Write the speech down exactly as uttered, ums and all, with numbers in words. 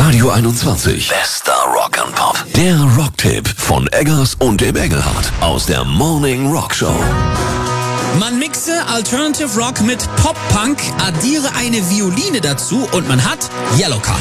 Radio einundzwanzig. Bester Rock and Pop. Der Rocktipp von Eggers und dem Engelhardt aus der Morning Rock Show. Man mixe Alternative Rock mit Pop-Punk, addiere eine Violine dazu und man hat Yellowcard.